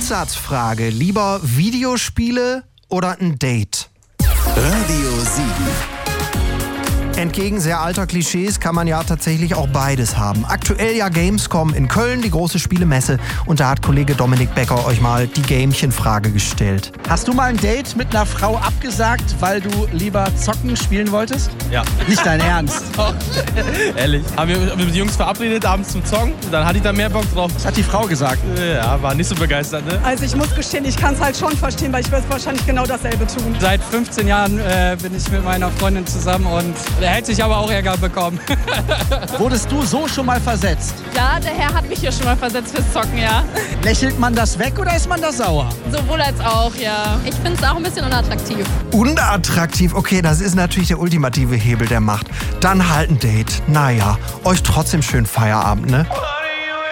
Grundsatzfrage. Lieber Videospiele oder ein Date? Radio 7. Entgegen sehr alter Klischees kann man ja tatsächlich auch beides haben. Aktuell ja Gamescom in Köln, die große Spielemesse. Und da hat Kollege Dominik Becker euch mal die Gamechenfrage gestellt. Hast du mal ein Date mit einer Frau abgesagt, weil du lieber zocken spielen wolltest? Ja. Nicht dein Ernst? Ehrlich. Haben wir mit den Jungs verabredet, abends zum Zocken. Dann hatte ich da mehr Bock drauf. Was hat die Frau gesagt? Ja, war nicht so begeistert, ne? Also ich muss gestehen, ich kann es halt schon verstehen, weil ich würde wahrscheinlich genau dasselbe tun. Seit 15 Jahren bin ich mit meiner Freundin zusammen und der hätte sich aber auch Ärger bekommen. Wurdest du so schon mal versetzt? Ja, der Herr hat mich hier schon mal versetzt fürs Zocken, ja. Lächelt man das weg oder ist man da sauer? Sowohl als auch, ja. Ich finde es auch ein bisschen unattraktiv. Unattraktiv? Okay, das ist natürlich der ultimative Hebel der Macht. Dann halt ein Date. Naja, euch trotzdem schönen Feierabend, ne?